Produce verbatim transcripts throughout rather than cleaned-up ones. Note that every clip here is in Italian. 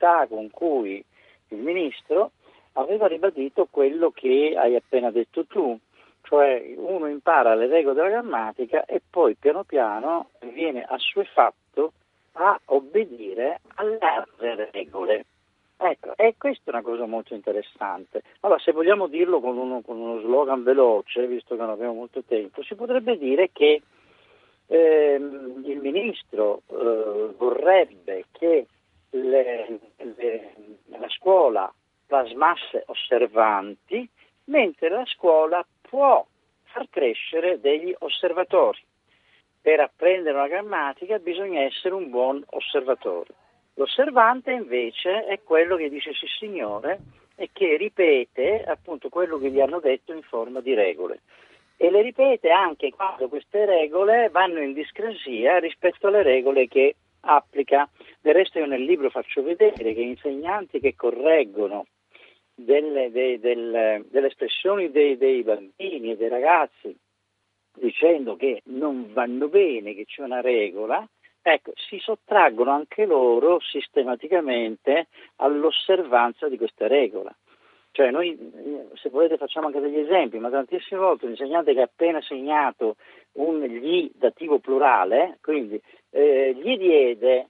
sincerità con cui il ministro aveva ribadito quello che hai appena detto tu, cioè uno impara le regole della grammatica e poi piano piano viene assuefatto a obbedire alle altre regole. Ecco, e questa è una cosa molto interessante. Allora, se vogliamo dirlo con uno, con uno slogan veloce, visto che non abbiamo molto tempo, si potrebbe dire che ehm, il ministro eh, vorrebbe che le, le, la scuola plasmasse osservanti, mentre la scuola può far crescere degli osservatori. Per apprendere una grammatica bisogna essere un buon osservatore. L'osservante invece è quello che dice sì signore e che ripete appunto quello che gli hanno detto in forma di regole. E le ripete anche quando queste regole vanno in discrasia rispetto alle regole che applica. Del resto io nel libro faccio vedere che insegnanti che correggono delle, dei, del, delle espressioni dei, dei bambini e dei ragazzi dicendo che non vanno bene, che c'è una regola, ecco, si sottraggono anche loro sistematicamente all'osservanza di questa regola. Cioè noi, se volete, facciamo anche degli esempi, ma tantissime volte un insegnante che ha appena segnato un gli dativo plurale, quindi eh, gli diede,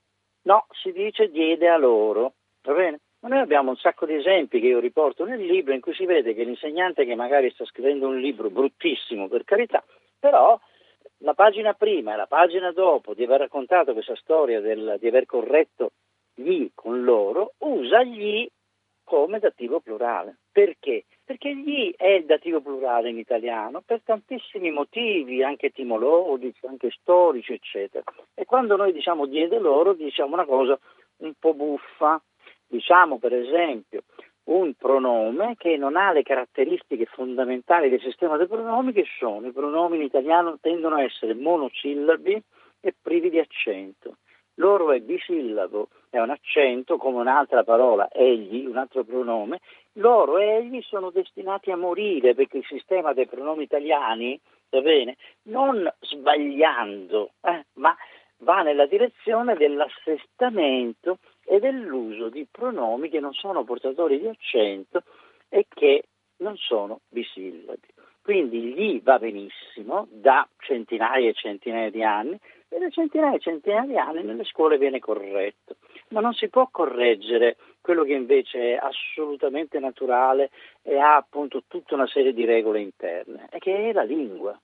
no, si dice diede a loro, va bene? Ma noi abbiamo un sacco di esempi che io riporto nel libro in cui si vede che l'insegnante che magari sta scrivendo un libro bruttissimo, per carità, però la pagina prima e la pagina dopo di aver raccontato questa storia del, di aver corretto gli con loro, usa gli come dativo plurale. Perché? Perché gli è il dativo plurale in italiano per tantissimi motivi, anche etimologici, anche storici, eccetera. E quando noi diciamo diede loro, diciamo una cosa un po' buffa. Diciamo per esempio un pronome che non ha le caratteristiche fondamentali del sistema dei pronomi, che sono: i pronomi in italiano tendono a essere monosillabi e privi di accento. Loro è bisillabo, è un accento, come un'altra parola, egli, un altro pronome. Loro e egli sono destinati a morire, perché il sistema dei pronomi italiani, va bene, non sbagliando, eh, ma va nella direzione dell'assestamento e dell'uso di pronomi che non sono portatori di accento e che non sono bisillabi. Quindi gli va benissimo da centinaia e centinaia di anni, e da centinaia e centinaia di anni nelle scuole viene corretto, ma non si può correggere quello che invece è assolutamente naturale e ha appunto tutta una serie di regole interne, e che è la lingua.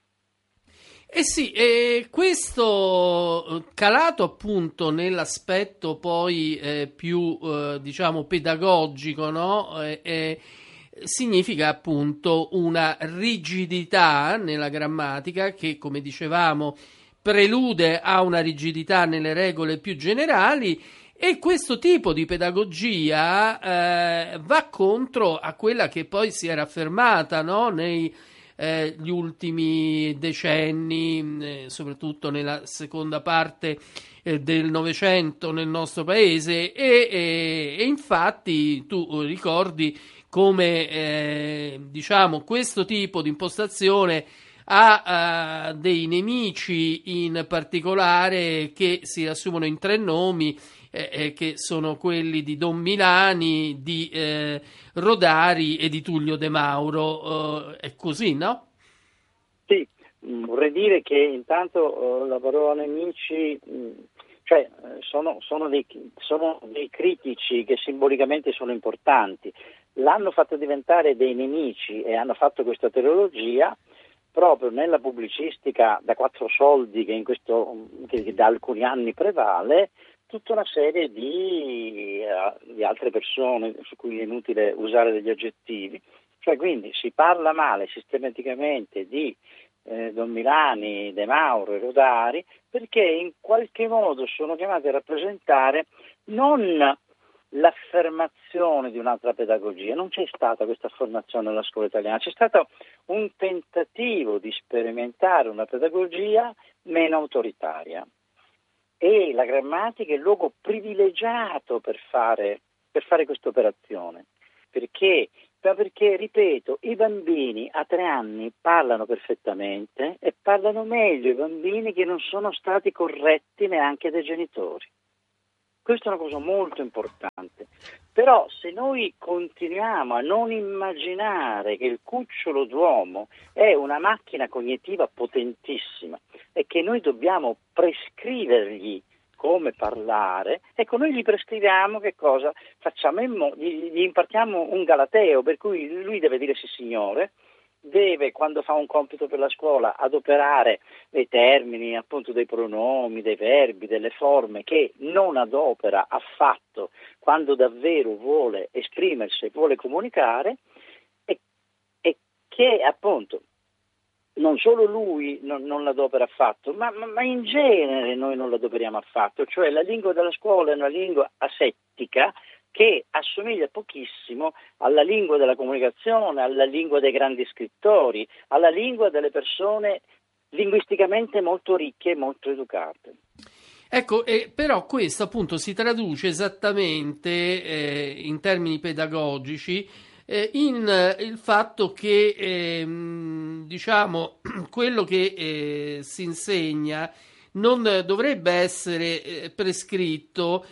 Eh sì, eh, questo calato appunto nell'aspetto poi eh, più eh, diciamo pedagogico, no? Eh, eh, significa appunto una rigidità nella grammatica che, come dicevamo, prelude a una rigidità nelle regole più generali, e questo tipo di pedagogia eh, va contro a quella che poi si era affermata, no? nei Eh, gli ultimi decenni, eh, soprattutto nella seconda parte eh, del Novecento nel nostro paese, e, e, e infatti tu ricordi come eh, diciamo questo tipo di impostazione ha uh, dei nemici in particolare che si assumono in tre nomi, eh, eh, che sono quelli di Don Milani, di eh, Rodari e di Tullio De Mauro. Uh, è così, no? Sì, vorrei dire che intanto uh, la parola nemici, mh, cioè sono, sono, dei, sono dei critici che simbolicamente sono importanti, l'hanno fatto diventare dei nemici e hanno fatto questa teologia proprio nella pubblicistica da quattro soldi che, in questo, che da alcuni anni prevale, tutta una serie di, uh, di altre persone su cui è inutile usare degli aggettivi. Cioè, quindi si parla male sistematicamente di eh, Don Milani, De Mauro e Rodari, perché in qualche modo sono chiamati a rappresentare non l'affermazione di un'altra pedagogia. Non c'è stata questa affermazione nella scuola italiana, c'è stato un tentativo di sperimentare una pedagogia meno autoritaria, e la grammatica è il luogo privilegiato per fare, per fare questa operazione. Perché? Perché, ripeto, i bambini a tre anni parlano perfettamente, e parlano meglio i bambini che non sono stati corretti neanche dai genitori. Questa è una cosa molto importante. Però se noi continuiamo a non immaginare che il cucciolo d'uomo è una macchina cognitiva potentissima e che noi dobbiamo prescrivergli come parlare, ecco, noi gli prescriviamo che cosa facciamo, in mo- gli, gli impartiamo un galateo, per cui lui deve dire sì signore, deve, quando fa un compito per la scuola, adoperare dei termini, appunto dei pronomi, dei verbi, delle forme che non adopera affatto quando davvero vuole esprimersi, vuole comunicare, e, e che appunto non solo lui non, non l'adopera affatto, ma, ma, ma in genere noi non l'adoperiamo affatto, cioè la lingua della scuola è una lingua asettica che assomiglia pochissimo alla lingua della comunicazione, alla lingua dei grandi scrittori, alla lingua delle persone linguisticamente molto ricche e molto educate. Ecco, eh, però questo appunto si traduce esattamente eh, in termini pedagogici eh, in eh, il fatto che ehm, diciamo quello che eh, si insegna non dovrebbe essere eh, prescritto,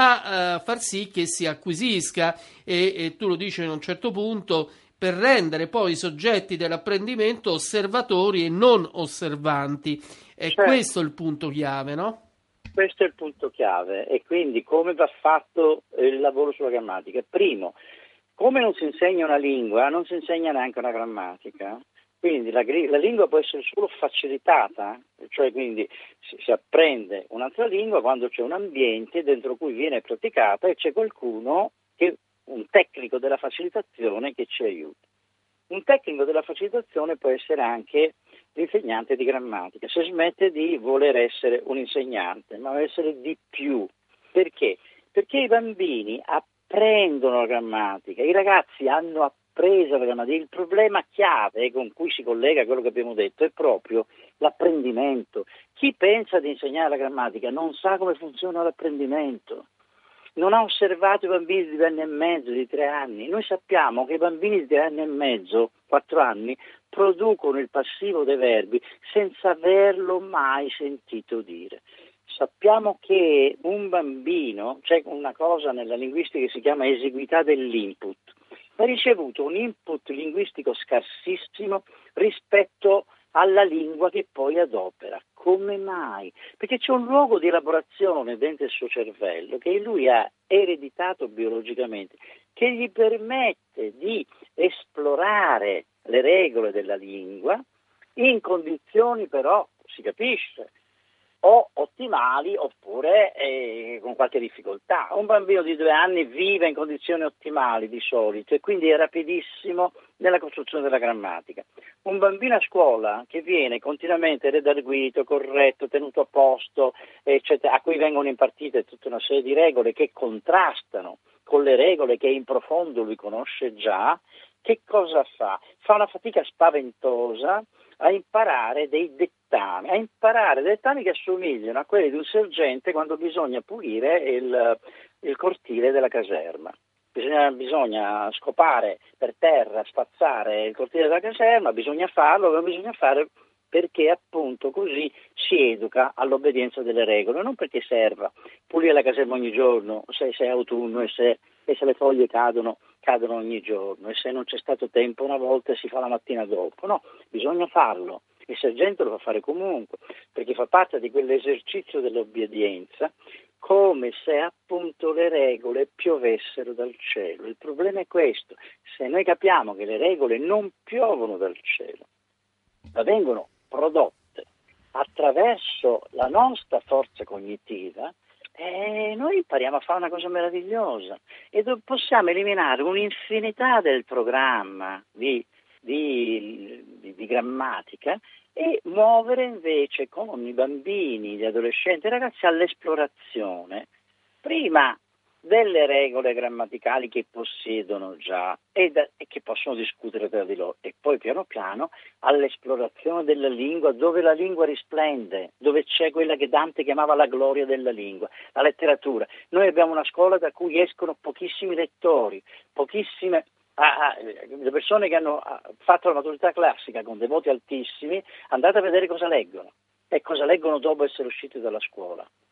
ma eh, far sì che si acquisisca e, e tu lo dici a un certo punto per rendere poi i soggetti dell'apprendimento osservatori e non osservanti. E Cioè, questo è il punto chiave, no? questo è il punto chiave, e quindi come va fatto il lavoro sulla grammatica? Primo, come non si insegna una lingua, non si insegna neanche una grammatica. Quindi la, la lingua può essere solo facilitata, cioè quindi si, si apprende un'altra lingua quando c'è un ambiente dentro cui viene praticata e c'è qualcuno, che, un tecnico della facilitazione, che ci aiuta. Un tecnico della facilitazione può essere anche l'insegnante di grammatica, se smette di voler essere un insegnante, ma deve essere di più. Perché? Perché i bambini apprendono la grammatica, i ragazzi hanno appreso la grammatica. Il problema chiave con cui si collega quello che abbiamo detto è proprio l'apprendimento. Chi pensa di insegnare la grammatica non sa come funziona l'apprendimento. Non ha osservato i bambini di due anni e mezzo, di tre anni. Noi sappiamo che i bambini di tre anni e mezzo, quattro anni, producono il passivo dei verbi senza averlo mai sentito dire. Sappiamo che un bambino, c'è una cosa nella linguistica che si chiama esiguità dell'input, ha ricevuto un input linguistico scarsissimo rispetto alla lingua che poi adopera. Come mai? Perché c'è un luogo di elaborazione dentro il suo cervello che lui ha ereditato biologicamente, che gli permette di esplorare le regole della lingua in condizioni, però, si capisce, o ottimali oppure eh, con qualche difficoltà. Un bambino di due anni vive in condizioni ottimali di solito e quindi è rapidissimo nella costruzione della grammatica. Un bambino a scuola che viene continuamente redarguito, corretto, tenuto a posto, eccetera, a cui vengono impartite tutta una serie di regole che contrastano con le regole che in profondo lui conosce già, che cosa fa? Fa una fatica spaventosa a imparare dei dettami, a imparare dettami che assomigliano a quelli di un sergente quando bisogna pulire il, il cortile della caserma. Bisogna, bisogna scopare per terra, spazzare il cortile della caserma, bisogna farlo, ma bisogna fare perché appunto così si educa all'obbedienza delle regole, non perché serva pulire la caserma ogni giorno, se, se è autunno e se, e se le foglie cadono, cadono ogni giorno, e se non c'è stato tempo una volta si fa la mattina dopo. No, bisogna farlo. Il sergente lo fa fare comunque, perché fa parte di quell'esercizio dell'obbedienza, come se appunto le regole piovessero dal cielo. Il problema è questo: se noi capiamo che le regole non piovono dal cielo, ma vengono prodotte attraverso la nostra forza cognitiva, eh, noi impariamo a fare una cosa meravigliosa e do- possiamo eliminare un'infinità del programma di, di, di, di grammatica e muovere invece con i bambini, gli adolescenti, i ragazzi all'esplorazione, prima delle regole grammaticali che possiedono già e, da, e che possono discutere tra di loro, e poi piano piano all'esplorazione della lingua, dove la lingua risplende, dove c'è quella che Dante chiamava la gloria della lingua, la letteratura. Noi abbiamo una scuola da cui escono pochissimi lettori, pochissime Ah, ah, le persone che hanno fatto la maturità classica con dei voti altissimi, andate a vedere cosa leggono e cosa leggono dopo essere usciti dalla scuola.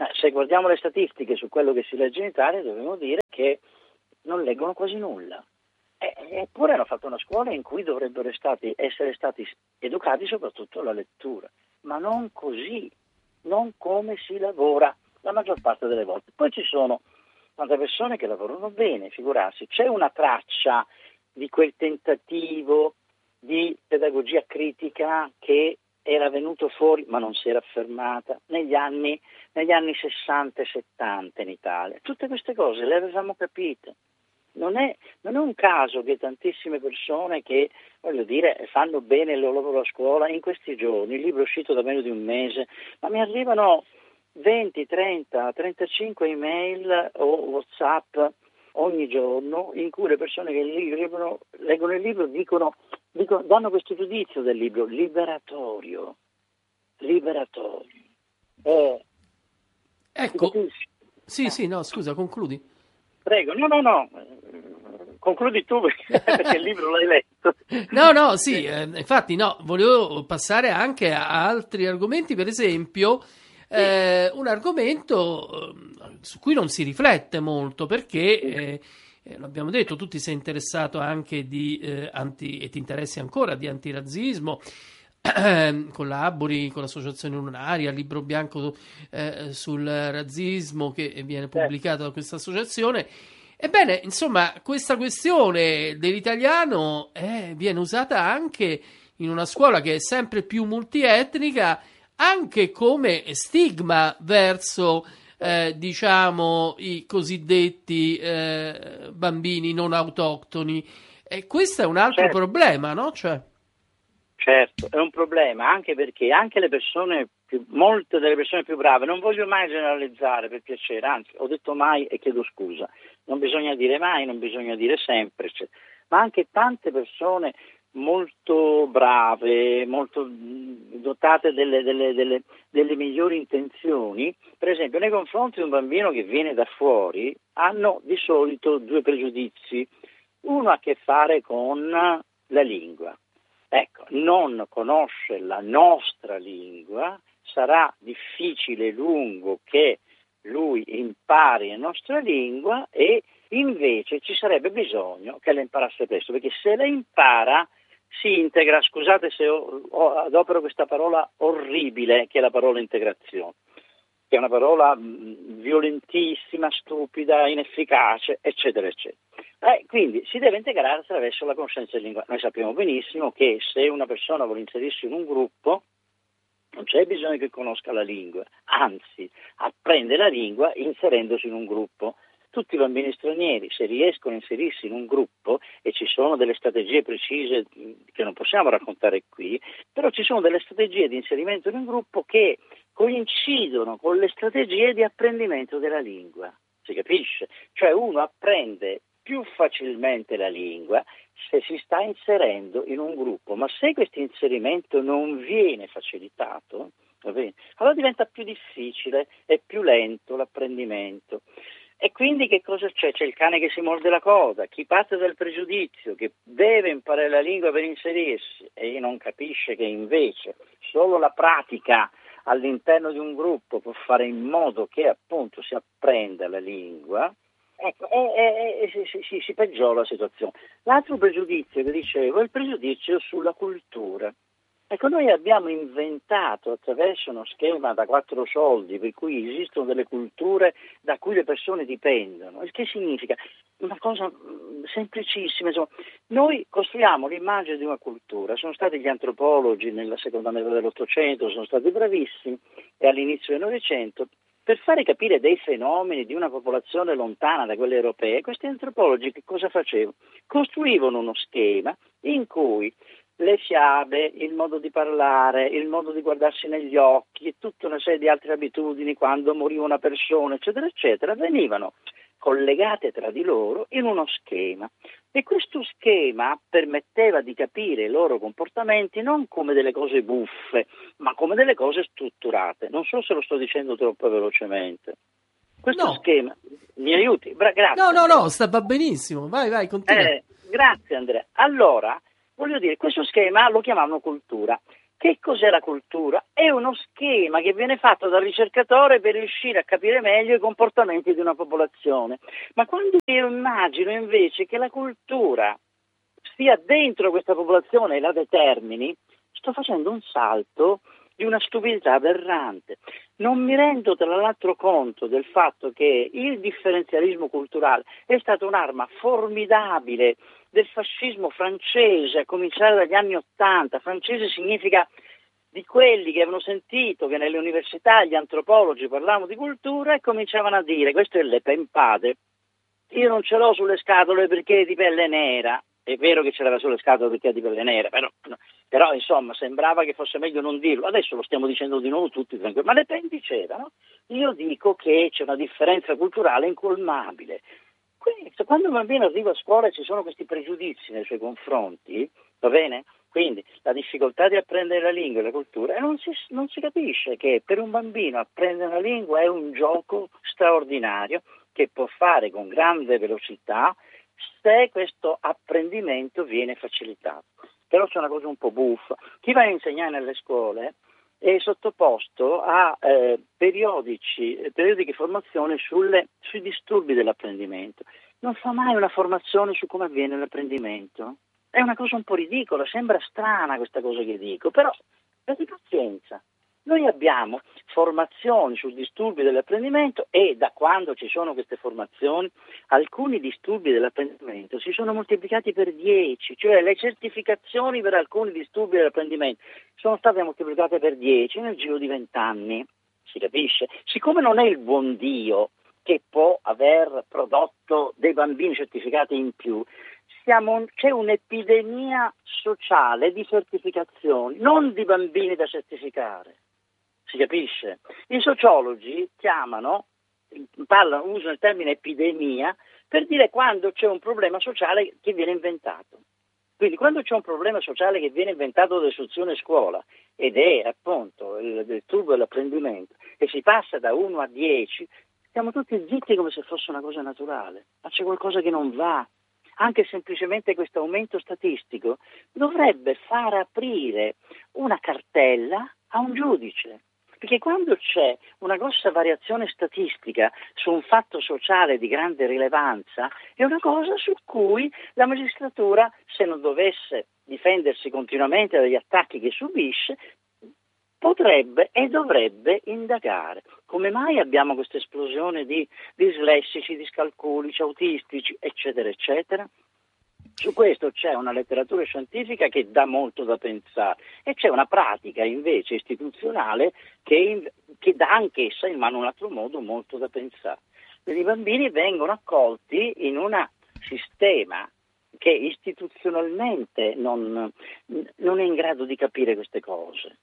Se guardiamo le statistiche su quello che si legge in Italia, dobbiamo dire che non leggono quasi nulla. Eppure hanno fatto una scuola in cui dovrebbero stati, essere stati educati soprattutto alla lettura, ma non così, non come si lavora la maggior parte delle volte. Poi ci sono tante persone che lavorano bene, figurarsi, c'è una traccia di quel tentativo di pedagogia critica che era venuto fuori, ma non si era affermata, negli anni, negli anni sessanta e settanta in Italia. Tutte queste cose le avevamo capite. Non è, non è un caso che tantissime persone che, voglio dire, fanno bene il loro lavoro a scuola, in questi giorni, il libro è uscito da meno di un mese, ma mi arrivano venti, trenta, trentacinque email o WhatsApp ogni giorno in cui le persone che leggono, leggono il libro dicono, dicono, danno questo giudizio del libro, liberatorio, liberatorio. Eh, ecco, sì, sì, no, scusa, concludi. Prego, no, no, no, concludi tu perché, perché il libro l'hai letto. No, no, sì, eh, infatti no, volevo passare anche a altri argomenti, per esempio eh, un argomento eh, su cui non si riflette molto perché, eh, eh, l'abbiamo detto, tu ti sei interessato anche di eh, anti, e ti interessi ancora di antirazzismo, collabori con l'Associazione Lunaria, il libro bianco eh, sul razzismo che viene pubblicato da questa associazione. Ebbene, insomma, questa questione dell'italiano eh, viene usata anche in una scuola che è sempre più multietnica, anche come stigma verso, eh, diciamo, i cosiddetti eh, bambini non autoctoni. E questo è un altro certo. problema, no? Cioè... Certo, è un problema, anche perché anche le persone, più, molte delle persone più brave, non voglio mai generalizzare per piacere, anzi ho detto mai e chiedo scusa, non bisogna dire mai, non bisogna dire sempre, eccetera. Ma anche tante persone molto brave, molto dotate delle, delle, delle, delle migliori intenzioni, per esempio nei confronti di un bambino che viene da fuori, hanno di solito due pregiudizi. Uno ha a che fare con la lingua. Ecco, non conosce la nostra lingua, sarà difficile e lungo che lui impari la nostra lingua e invece ci sarebbe bisogno che la imparasse presto, perché se la impara si integra, scusate se ho, ho, adopero questa parola orribile che è la parola integrazione, che è una parola mh, violentissima, stupida, inefficace, eccetera, eccetera. Eh, quindi si deve integrare attraverso la conoscenza del linguaggio. Noi sappiamo benissimo che se una persona vuole inserirsi in un gruppo non c'è bisogno che conosca la lingua, anzi apprende la lingua inserendosi in un gruppo. Tutti i bambini stranieri, se riescono a inserirsi in un gruppo, e ci sono delle strategie precise che non possiamo raccontare qui, però ci sono delle strategie di inserimento in un gruppo che coincidono con le strategie di apprendimento della lingua, si capisce? Cioè uno apprende più facilmente la lingua se si sta inserendo in un gruppo, ma se questo inserimento non viene facilitato, va bene, allora diventa più difficile e più lento l'apprendimento. E quindi che cosa c'è? C'è il cane che si morde la coda, chi parte dal pregiudizio che deve imparare la lingua per inserirsi e non capisce che invece solo la pratica all'interno di un gruppo può fare in modo che appunto si apprenda la lingua, ecco, e, e, e si, si, si peggiora la situazione. L'altro pregiudizio che dicevo è il pregiudizio sulla cultura. Ecco, noi abbiamo inventato attraverso uno schema da quattro soldi, per cui esistono delle culture da cui le persone dipendono. Il che significa una cosa semplicissima, insomma, noi costruiamo l'immagine di una cultura. Sono stati gli antropologi nella seconda metà dell'Ottocento, sono stati bravissimi, e all'inizio del Novecento, per fare capire dei fenomeni di una popolazione lontana da quelle europee. Questi antropologi che cosa facevano? Costruivano uno schema in cui le fiabe, il modo di parlare, il modo di guardarsi negli occhi e tutta una serie di altre abitudini quando moriva una persona, eccetera, eccetera, venivano collegate tra di loro in uno schema. E questo schema permetteva di capire i loro comportamenti non come delle cose buffe, ma come delle cose strutturate. Non so se lo sto dicendo troppo velocemente. Questo no. schema, mi aiuti? Bra- grazie. No, no, no, sta va benissimo. Vai, vai, continua. Eh, grazie Andrea. Allora, voglio dire, questo schema lo chiamavano cultura. Che cos'è la cultura? È uno schema che viene fatto dal ricercatore per riuscire a capire meglio i comportamenti di una popolazione. Ma quando io immagino invece che la cultura sia dentro questa popolazione e la determini, sto facendo un salto di una stupidità aberrante. Non mi rendo tra l'altro conto del fatto che il differenzialismo culturale è stata un'arma formidabile del fascismo francese, a cominciare dagli anni Ottanta. Francese significa di quelli che avevano sentito che nelle università gli antropologi parlavano di cultura e cominciavano a dire: questo è le pempade, io non ce l'ho sulle scatole perché è di pelle nera. È vero che ce l'aveva sulle scatole perché è di pelle nera, però, però insomma sembrava che fosse meglio non dirlo. Adesso lo stiamo dicendo di nuovo tutti, ma Le Pen dicevano: io dico che c'è una differenza culturale incolmabile. Questo, quando un bambino arriva a scuola e ci sono questi pregiudizi nei suoi confronti, va bene? Quindi la difficoltà di apprendere la lingua e la cultura, e non si, non si capisce che per un bambino apprendere una lingua è un gioco straordinario che può fare con grande velocità se questo apprendimento viene facilitato. Però c'è una cosa un po' buffa: chi va a insegnare nelle scuole è sottoposto a eh, periodici, periodiche formazioni sulle, sui disturbi dell'apprendimento. Non fa mai una formazione su come avviene l'apprendimento. È una cosa un po' ridicola, sembra strana questa cosa che dico, però abbi pazienza. Noi abbiamo formazioni sul disturbi dell'apprendimento e da quando ci sono queste formazioni alcuni disturbi dell'apprendimento si sono moltiplicati per dieci, cioè le certificazioni per alcuni disturbi dell'apprendimento sono state moltiplicate per dieci nel giro di vent'anni, si capisce? Siccome non è il buon Dio che può aver prodotto dei bambini certificati in più, siamo, c'è un'epidemia sociale di certificazioni, non di bambini da certificare. Si capisce? I sociologi chiamano, parlano, usano il termine epidemia per dire quando c'è un problema sociale che viene inventato. Quindi quando c'è un problema sociale che viene inventato dall'istruzione scuola ed è appunto il, il tubo dell'apprendimento e si passa da uno a dieci, siamo tutti zitti come se fosse una cosa naturale, ma c'è qualcosa che non va. Anche semplicemente questo aumento statistico dovrebbe far aprire una cartella a un giudice. Perché quando c'è una grossa variazione statistica su un fatto sociale di grande rilevanza, è una cosa su cui la magistratura, se non dovesse difendersi continuamente dagli attacchi che subisce, potrebbe e dovrebbe indagare. Come mai abbiamo questa esplosione di dislessici, discalculici, autistici, eccetera, eccetera? Su questo c'è una letteratura scientifica che dà molto da pensare e c'è una pratica invece istituzionale che, che dà anch'essa in mano un altro modo molto da pensare. Quindi i bambini vengono accolti in un sistema che istituzionalmente non, non è in grado di capire queste cose.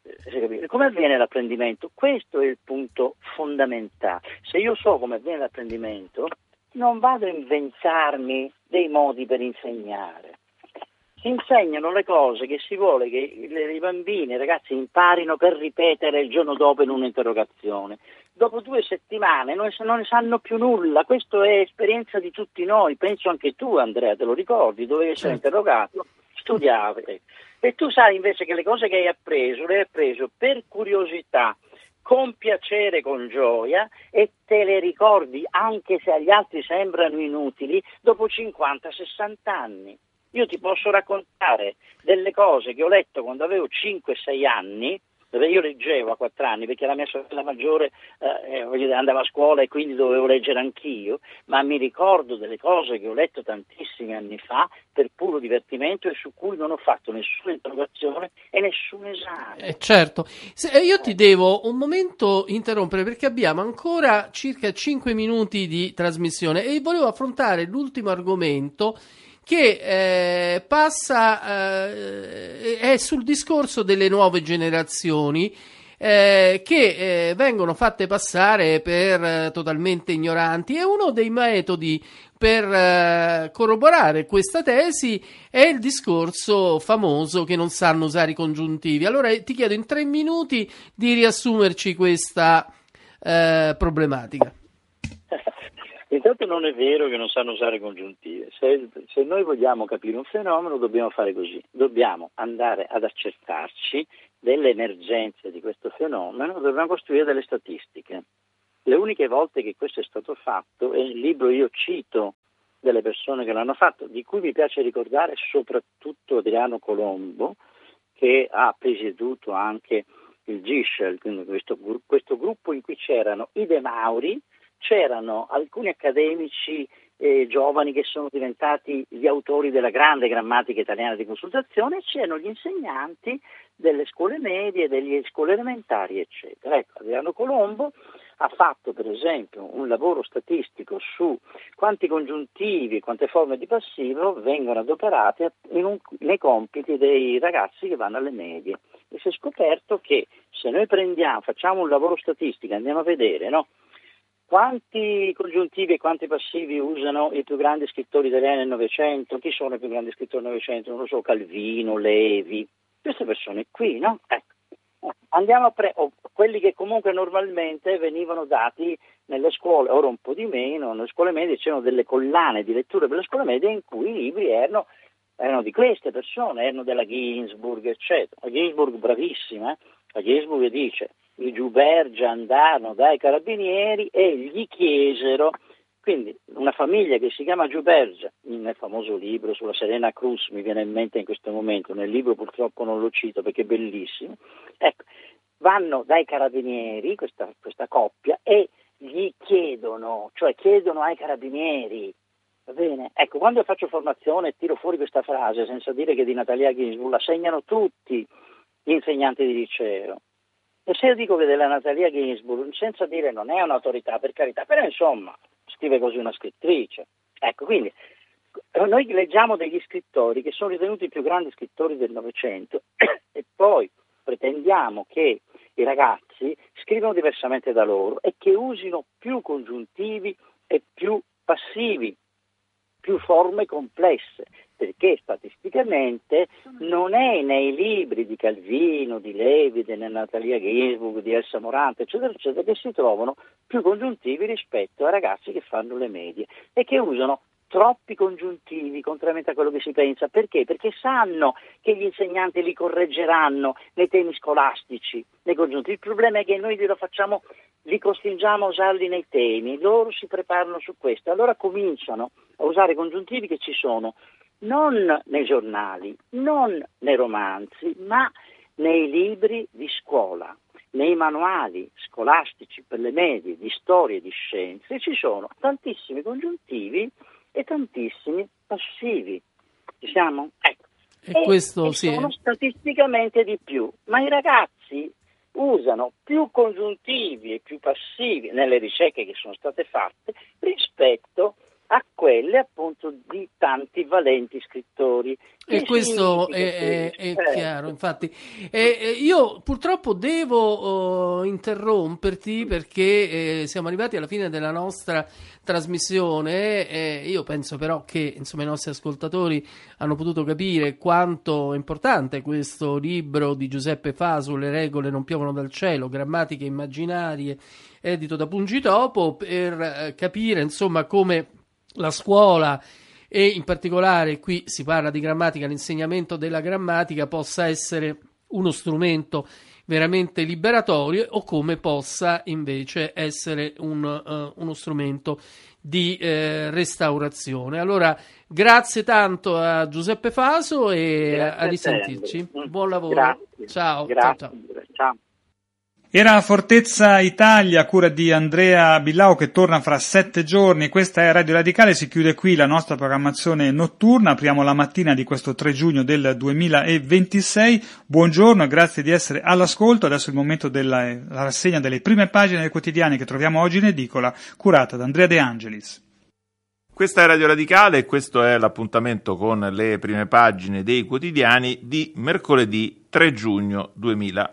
Come avviene l'apprendimento? Questo è il punto fondamentale. Se io so come avviene l'apprendimento, non vado a inventarmi dei modi per insegnare. Si insegnano le cose che si vuole che i bambini, i ragazzi imparino per ripetere il giorno dopo in un'interrogazione. Dopo due settimane non ne sanno più nulla. Questa è esperienza di tutti noi. Penso anche tu, Andrea, te lo ricordi, dovevi essere certo. interrogato, studiavi. E tu sai invece che le cose che hai appreso, le hai appreso per curiosità, con piacere, con gioia, e te le ricordi anche se agli altri sembrano inutili dopo cinquanta sessanta anni. Io ti posso raccontare delle cose che ho letto quando avevo cinque sei anni, dove io leggevo a quattro anni perché la mia sorella maggiore eh, andava a scuola e quindi dovevo leggere anch'io, ma mi ricordo delle cose che ho letto tantissimi anni fa per puro divertimento e su cui non ho fatto nessuna interrogazione e nessun esame. Eh, certo, Se, io ti devo un momento interrompere perché abbiamo ancora circa cinque minuti di trasmissione e volevo affrontare l'ultimo argomento che eh, passa eh, è sul discorso delle nuove generazioni eh, che eh, vengono fatte passare per eh, totalmente ignoranti, e uno dei metodi per eh, corroborare questa tesi è il discorso famoso che non sanno usare i congiuntivi. Allora ti chiedo in tre minuti di riassumerci questa eh, problematica. Intanto non è vero che non sanno usare congiuntive. Se, se noi vogliamo capire un fenomeno dobbiamo fare così, dobbiamo andare ad accertarci delle emergenze di questo fenomeno, dobbiamo costruire delle statistiche. Le uniche volte che questo è stato fatto, e nel libro io cito delle persone che l'hanno fatto, di cui mi piace ricordare soprattutto Adriano Colombo, che ha presieduto anche il G I S C, quindi questo, questo gruppo in cui c'erano i De Mauri, c'erano alcuni accademici eh, giovani che sono diventati gli autori della grande grammatica italiana di consultazione, e c'erano gli insegnanti delle scuole medie, delle scuole elementari, eccetera. Ecco, Adriano Colombo ha fatto per esempio un lavoro statistico su quanti congiuntivi e quante forme di passivo vengono adoperate in un, nei compiti dei ragazzi che vanno alle medie, e si è scoperto che se noi prendiamo, facciamo un lavoro statistico, andiamo a vedere, no? Quanti congiuntivi e quanti passivi usano i più grandi scrittori italiani del Novecento? Chi sono i più grandi scrittori del Novecento? Non lo so, Calvino, Levi, queste persone qui, no? Ecco. Andiamo a pre- o quelli che comunque normalmente venivano dati nelle scuole, ora un po' di meno, nelle scuole medie c'erano delle collane di letture per le scuole medie in cui i libri erano, erano di queste persone, erano della Ginsburg, eccetera. La Ginsburg bravissima, eh? La Ginsburg dice: i Giubergia andarono dai carabinieri e gli chiesero, quindi una famiglia che si chiama Giubergia, nel famoso libro sulla Serena Cruz, mi viene in mente in questo momento, nel libro purtroppo non lo cito perché è bellissimo, ecco, vanno dai carabinieri, questa, questa coppia, e gli chiedono, cioè chiedono ai carabinieri, va bene? Ecco, quando io faccio formazione tiro fuori questa frase senza dire che di Natalia Ginsburg la segnano tutti gli insegnanti di liceo. E se io dico che della Natalia Ginsburg, senza dire non è un'autorità, per carità, però insomma scrive così una scrittrice. Ecco, quindi noi leggiamo degli scrittori che sono ritenuti i più grandi scrittori del Novecento e poi pretendiamo che i ragazzi scrivano diversamente da loro e che usino più congiuntivi e più passivi, più forme complesse, perché statisticamente non è nei libri di Calvino, di Levi, di Natalia Ginsburg, di Elsa Morante, eccetera, eccetera, che si trovano più congiuntivi rispetto ai ragazzi che fanno le medie e che usano troppi congiuntivi, contrariamente a quello che si pensa. Perché? Perché sanno che gli insegnanti li correggeranno nei temi scolastici, nei congiuntivi. Il problema è che noi glielo facciamo, li costringiamo a usarli nei temi, loro si preparano su questo, allora cominciano a usare i congiuntivi che ci sono non nei giornali, non nei romanzi, ma nei libri di scuola, nei manuali scolastici per le medie di storia e di scienze. Ci sono tantissimi congiuntivi e tantissimi passivi. Ci siamo? Ecco. E, e questo e sì. sono statisticamente di più, ma i ragazzi usano più congiuntivi e più passivi nelle ricerche che sono state fatte rispetto a quelle appunto di tanti valenti scrittori. E questo è, è, è chiaro, infatti. E, io purtroppo devo uh, interromperti perché eh, siamo arrivati alla fine della nostra trasmissione. E io penso però che insomma, i nostri ascoltatori hanno potuto capire quanto è importante questo libro di Giuseppe Faso, Le regole non piovono dal cielo, grammatiche immaginarie, edito da Pungitopo, per eh, capire insomma come la scuola e in particolare qui si parla di grammatica, l'insegnamento della grammatica possa essere uno strumento veramente liberatorio o come possa invece essere un, uh, uno strumento di eh, restaurazione. Allora grazie tanto a Giuseppe Faso e grazie a risentirci. A Buon lavoro. Grazie. Ciao. Grazie. Ciao, ciao. Ciao. Era Fortezza Italia, a cura di Andrea Billau, che torna fra sette giorni. Questa è Radio Radicale, si chiude qui la nostra programmazione notturna. Apriamo la mattina di questo tre giugno del duemilaventisei. Buongiorno e grazie di essere all'ascolto. Adesso è il momento della la rassegna delle prime pagine dei quotidiani che troviamo oggi in edicola, curata da Andrea De Angelis. Questa è Radio Radicale e questo è l'appuntamento con le prime pagine dei quotidiani di mercoledì tre giugno duemilaventisei.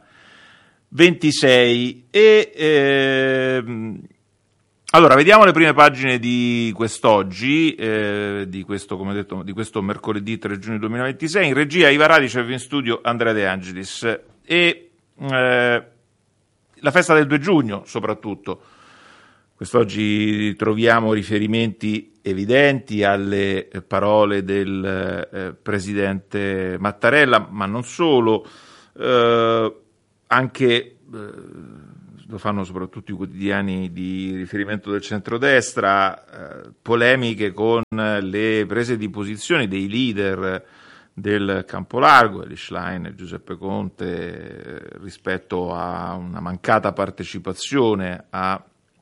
ventisei e ehm, allora vediamo le prime pagine di quest'oggi, eh, di questo, come detto, di questo mercoledì tre giugno duemilaventisei. In regia Iva Radicev, in studio Andrea De Angelis. E eh, la festa del due giugno soprattutto. Quest'oggi troviamo riferimenti evidenti alle parole del eh, presidente Mattarella, ma non solo. eh, anche eh, lo fanno soprattutto i quotidiani di riferimento del centrodestra, eh, polemiche con le prese di posizione dei leader del campo largo, Eli Schlein e Giuseppe Conte, eh, rispetto a una mancata partecipazione a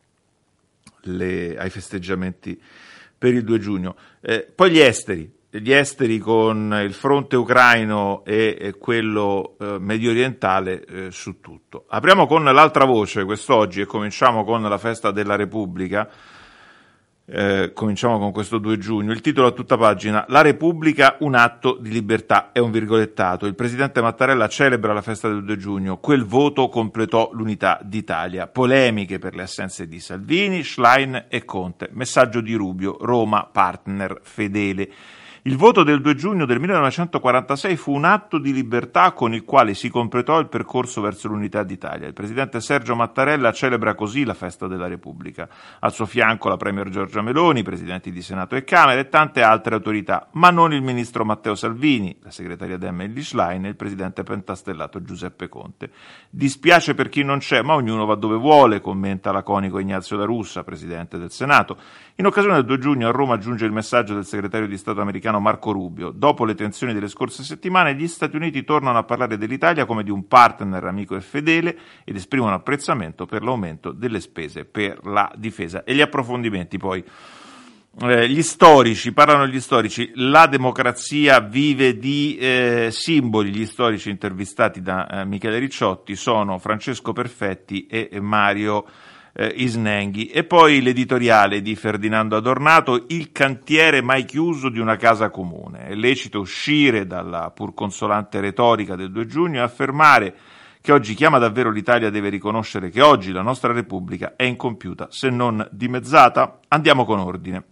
le, ai festeggiamenti per il due giugno. Eh, poi gli esteri, gli esteri con il fronte ucraino e, e quello eh, medio orientale eh, su tutto. Apriamo con l'altra voce quest'oggi e cominciamo con la festa della Repubblica. Eh, cominciamo con questo due giugno. Il titolo a tutta pagina: La Repubblica, un atto di libertà, è un virgolettato. Il presidente Mattarella celebra la festa del due giugno. Quel voto completò l'unità d'Italia. Polemiche per le assenze di Salvini, Schlein e Conte. Messaggio di Rubio: Roma partner fedele. Il voto del due giugno del millenovecentoquarantasei fu un atto di libertà con il quale si completò il percorso verso l'unità d'Italia. Il presidente Sergio Mattarella celebra così la festa della Repubblica. Al suo fianco la premier Giorgia Meloni, presidenti di Senato e Camera e tante altre autorità, ma non il ministro Matteo Salvini, la segretaria Dem Eli Schlein e il presidente pentastellato Giuseppe Conte. Dispiace per chi non c'è, ma ognuno va dove vuole, commenta laconico Ignazio La Russa, presidente del Senato. In occasione del due giugno a Roma giunge il messaggio del segretario di Stato americano Marco Rubio. Dopo le tensioni delle scorse settimane, gli Stati Uniti tornano a parlare dell'Italia come di un partner amico e fedele ed esprimono apprezzamento per l'aumento delle spese per la difesa. E gli approfondimenti poi. Eh, gli storici, parlano gli storici, la democrazia vive di eh, simboli. Gli storici intervistati da eh, Michele Ricciotti sono Francesco Perfetti e Mario Eh, Isnenghi. E poi l'editoriale di Ferdinando Adornato: il cantiere mai chiuso di una casa comune. È lecito uscire dalla pur consolante retorica del due giugno e affermare che oggi chiama davvero l'Italia deve riconoscere che oggi la nostra Repubblica è incompiuta, se non dimezzata. Andiamo con ordine.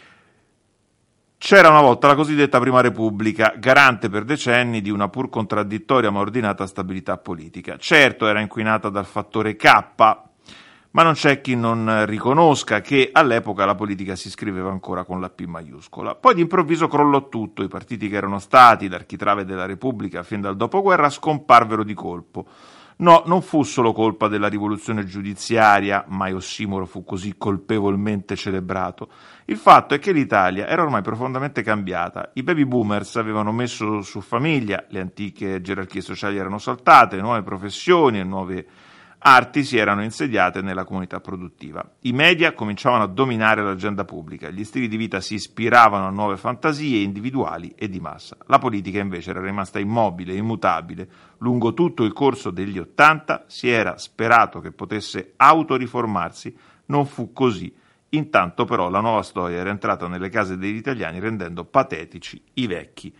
C'era una volta la cosiddetta Prima Repubblica, garante per decenni di una pur contraddittoria ma ordinata stabilità politica. Certo, era inquinata dal fattore K, ma non c'è chi non riconosca che all'epoca la politica si scriveva ancora con la P maiuscola. Poi d'improvviso crollò tutto, i partiti che erano stati l'architrave della Repubblica fin dal dopoguerra scomparvero di colpo. No, non fu solo colpa della rivoluzione giudiziaria, mai ossimoro fu così colpevolmente celebrato. Il fatto è che l'Italia era ormai profondamente cambiata. I baby boomers avevano messo su famiglia, le antiche gerarchie sociali erano saltate, nuove professioni e nuove arti si erano insediate nella comunità produttiva. I media cominciavano a dominare l'agenda pubblica, gli stili di vita si ispiravano a nuove fantasie individuali e di massa. La politica invece era rimasta immobile, immutabile. Lungo tutto il corso degli Ottanta si era sperato che potesse autoriformarsi, non fu così. Intanto però la nuova storia era entrata nelle case degli italiani rendendo patetici i vecchi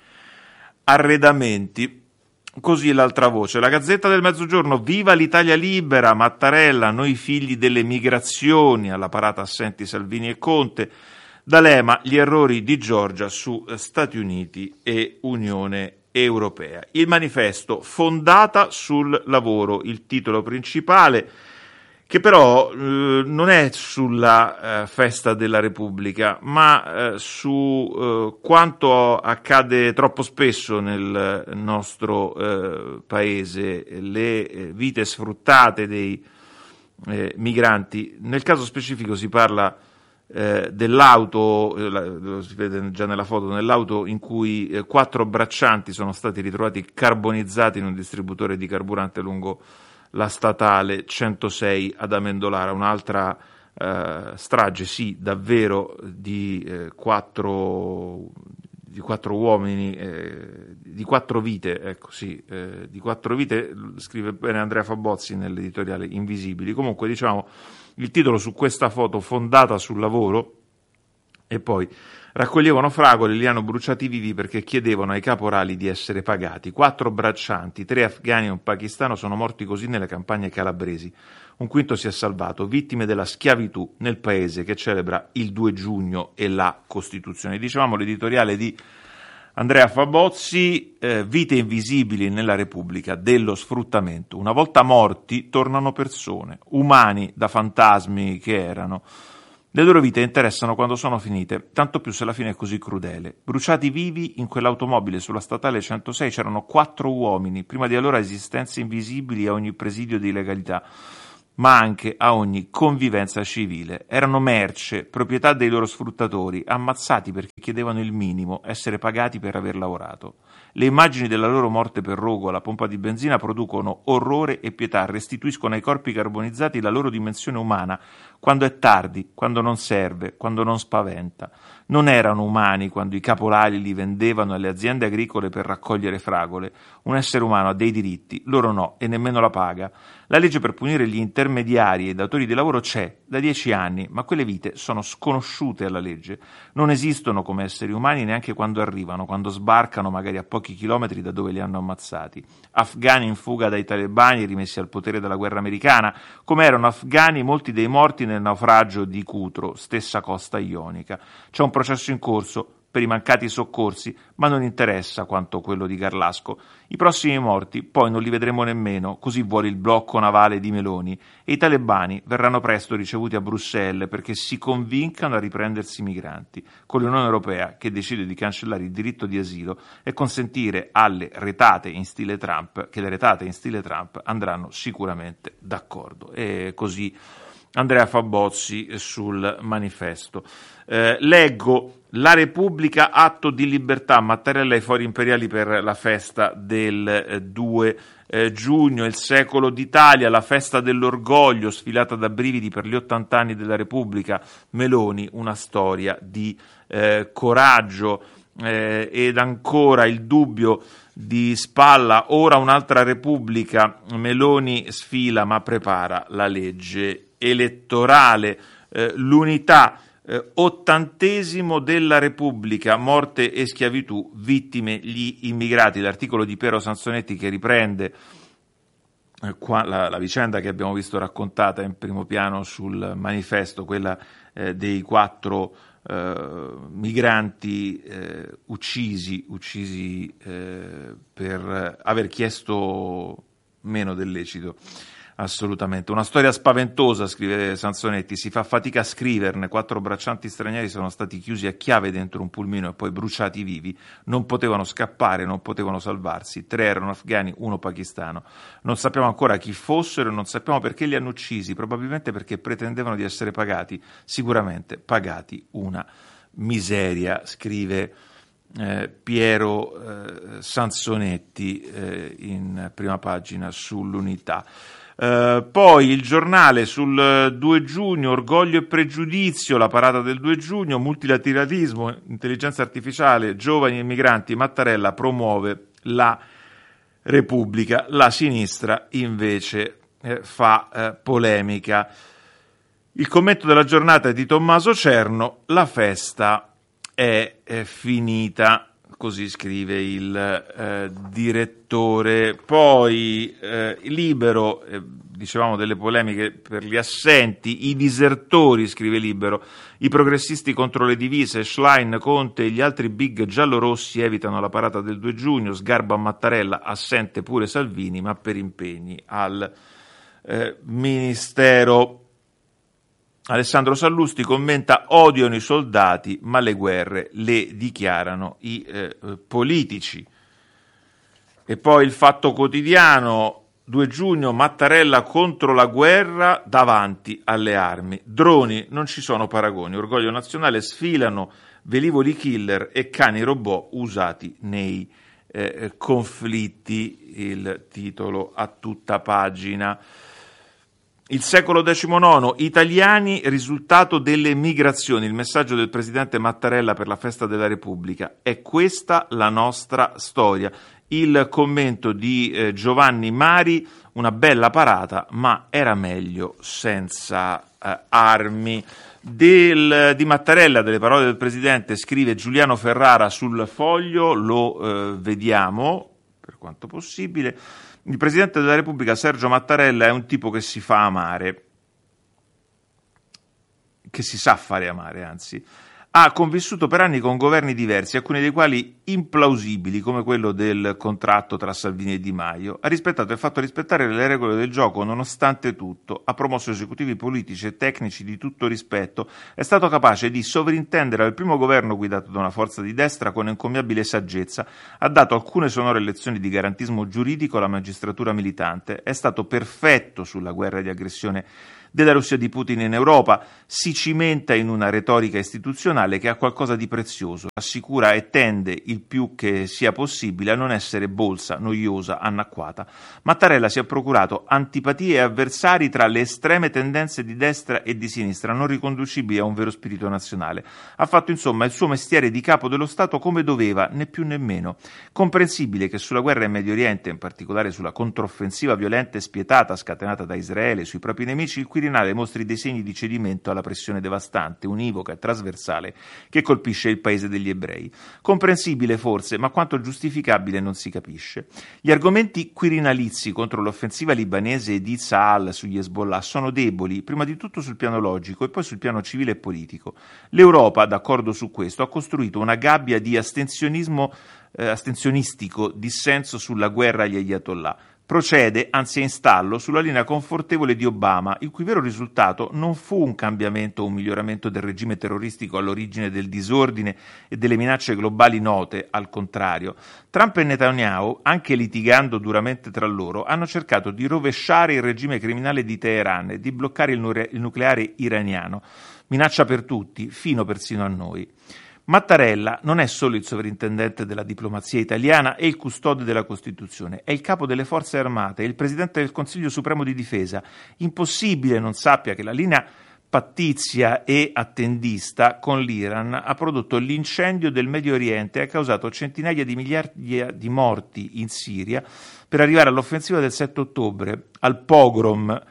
arredamenti. Così l'altra voce, la Gazzetta del Mezzogiorno: viva l'Italia libera, Mattarella, noi figli delle migrazioni, alla parata assenti Salvini e Conte. D'Alema, gli errori di Giorgia su Stati Uniti e Unione Europea. Il Manifesto, fondata sul lavoro, il titolo principale, che però eh, non è sulla eh, festa della Repubblica, ma eh, su eh, quanto accade troppo spesso nel nostro eh, paese, le eh, vite sfruttate dei eh, migranti. Nel caso specifico si parla eh, dell'auto, eh, lo si vede già nella foto, nell'auto in cui eh, quattro braccianti sono stati ritrovati carbonizzati in un distributore di carburante lungo la statale centosei ad Amendolara. Un'altra eh, strage, sì, davvero, di eh, quattro di quattro uomini, eh, di quattro vite, ecco sì, eh, di quattro vite, scrive bene Andrea Fabozzi nell'editoriale Invisibili. Comunque, diciamo, il titolo su questa foto, fondata sul lavoro, e poi raccoglievano fragole, li hanno bruciati vivi perché chiedevano ai caporali di essere pagati. Quattro braccianti, tre afghani e un pakistano sono morti così nelle campagne calabresi. Un quinto si è salvato, vittime della schiavitù nel paese che celebra il due giugno e la Costituzione. Dicevamo l'editoriale di Andrea Fabozzi, eh, vite invisibili nella Repubblica dello sfruttamento. Una volta morti tornano persone, umani da fantasmi che erano. Le loro vite interessano quando sono finite, tanto più se la fine è così crudele. Bruciati vivi in quell'automobile sulla statale centosei c'erano quattro uomini, prima di allora esistenze invisibili a ogni presidio di legalità, ma anche a ogni convivenza civile. Erano merce, proprietà dei loro sfruttatori, ammazzati perché chiedevano il minimo, essere pagati per aver lavorato. Le immagini della loro morte per rogo alla pompa di benzina producono orrore e pietà, restituiscono ai corpi carbonizzati la loro dimensione umana, quando è tardi, quando non serve, quando non spaventa. Non erano umani quando i capolai li vendevano alle aziende agricole per raccogliere fragole. Un essere umano ha dei diritti, loro no, e nemmeno la paga. La legge per punire gli intermediari e i datori di lavoro c'è da dieci anni, ma quelle vite sono sconosciute alla legge. Non esistono come esseri umani neanche quando arrivano, quando sbarcano magari a pochi chilometri da dove li hanno ammazzati. Afghani in fuga dai talebani rimessi al potere dalla guerra americana, come erano afghani molti dei morti nel naufragio di Cutro, stessa costa ionica. C'è un processo in corso per i mancati soccorsi, ma non interessa quanto quello di Garlasco. I prossimi morti poi non li vedremo nemmeno, così vuole il blocco navale di Meloni, e i talebani verranno presto ricevuti a Bruxelles perché si convincano a riprendersi i migranti, con l'Unione Europea che decide di cancellare il diritto di asilo e consentire alle retate in stile Trump, che le retate in stile Trump andranno sicuramente d'accordo. E così Andrea Fabozzi sul Manifesto. Eh, leggo La Repubblica, atto di libertà, Mattarella ai fori imperiali per la festa del eh, due eh, giugno, il secolo d'Italia, la festa dell'orgoglio, sfilata da brividi per gli ottanta anni della Repubblica, Meloni, una storia di eh, coraggio, eh, ed ancora il dubbio di Spalla, ora un'altra Repubblica, Meloni sfila ma prepara la legge elettorale, eh, l'unità, eh, ottantesimo della Repubblica, morte e schiavitù, vittime gli immigrati, l'articolo di Piero Sansonetti che riprende eh, qua, la, la vicenda che abbiamo visto raccontata in primo piano sul Manifesto, quella eh, dei quattro eh, migranti eh, uccisi, uccisi eh, per aver chiesto meno del lecito. Assolutamente. Una storia spaventosa, scrive Sansonetti, si fa fatica a scriverne. Quattro braccianti stranieri sono stati chiusi a chiave dentro un pulmino e poi bruciati vivi. Non potevano scappare, non potevano salvarsi. Tre erano afghani, uno pakistano. Non sappiamo ancora chi fossero e non sappiamo perché li hanno uccisi, probabilmente perché pretendevano di essere pagati, sicuramente pagati una miseria, scrive Eh, Piero eh, Sansonetti eh, in prima pagina sull'Unità. Eh, poi il Giornale sul due giugno, orgoglio e pregiudizio, la parata del due giugno, multilateralismo, intelligenza artificiale, giovani e migranti, Mattarella promuove la Repubblica, la sinistra invece eh, fa eh, polemica. Il commento della giornata è di Tommaso Cerno, la festa è, è finita, così scrive il eh, direttore. Poi eh, Libero, eh, dicevamo delle polemiche per gli assenti, i disertori, scrive Libero, i progressisti contro le divise, Schlein, Conte e gli altri big giallorossi evitano la parata del due giugno, sgarbo a Mattarella, assente pure Salvini, ma per impegni al eh, Ministero. Alessandro Sallusti commenta: odiano i soldati, ma le guerre le dichiarano i eh, politici. E poi il Fatto Quotidiano, due giugno, Mattarella contro la guerra davanti alle armi. Droni, non ci sono paragoni. Orgoglio nazionale, sfilano velivoli killer e cani robot usati nei eh, conflitti. Il titolo a tutta pagina. Il secolo diciannove, italiani, risultato delle migrazioni, il messaggio del presidente Mattarella per la festa della Repubblica. È questa la nostra storia. Il commento di eh, Giovanni Mari, una bella parata, ma era meglio senza eh, armi. Del, di Mattarella, delle parole del presidente, scrive Giuliano Ferrara sul Foglio, lo eh, vediamo per quanto possibile. Il Presidente della Repubblica Sergio Mattarella è un tipo che si fa amare, che si sa fare amare, anzi. ha convissuto per anni con governi diversi, alcuni dei quali implausibili, come quello del contratto tra Salvini e Di Maio. Ha rispettato e fatto rispettare le regole del gioco nonostante tutto, ha promosso esecutivi politici e tecnici di tutto rispetto, è stato capace di sovrintendere al primo governo guidato da una forza di destra con encomiabile saggezza, ha dato alcune sonore lezioni di garantismo giuridico alla magistratura militante, è stato perfetto sulla guerra di aggressione della Russia di Putin in Europa, si cimenta in una retorica istituzionale che ha qualcosa di prezioso, assicura e tende il più che sia possibile a non essere bolsa, noiosa, anacquata. Mattarella si è procurato antipatie e avversari tra le estreme tendenze di destra e di sinistra, non riconducibili a un vero spirito nazionale. Ha fatto insomma il suo mestiere di capo dello Stato come doveva, né più né meno. Comprensibile che sulla guerra in Medio Oriente, in particolare sulla controffensiva violenta e spietata scatenata da Israele sui propri nemici, il Quirinale mostri dei segni di cedimento alla pressione devastante, univoca e trasversale che colpisce il paese degli ebrei. Comprensibile forse, ma quanto giustificabile non si capisce. Gli argomenti quirinalizi contro l'offensiva libanese di Tzahal sugli Hezbollah sono deboli, prima di tutto sul piano logico e poi sul piano civile e politico. L'Europa, d'accordo su questo, ha costruito una gabbia di astensionismo eh, astensionistico dissenso sulla guerra agli ayatollah. Procede, anzi è in stallo, sulla linea confortevole di Obama, il cui vero risultato non fu un cambiamento o un miglioramento del regime terroristico all'origine del disordine e delle minacce globali note, al contrario. Trump e Netanyahu, anche litigando duramente tra loro, hanno cercato di rovesciare il regime criminale di Teheran e di bloccare il, nu- il nucleare iraniano, minaccia per tutti, fino persino a noi. Mattarella non è solo il sovrintendente della diplomazia italiana e il custode della Costituzione, è il capo delle forze armate, è il presidente del Consiglio Supremo di Difesa. Impossibile non sappia che la linea pattizia e attendista con l'Iran ha prodotto l'incendio del Medio Oriente e ha causato centinaia di migliaia di morti in Siria per arrivare all'offensiva del sette ottobre, al pogrom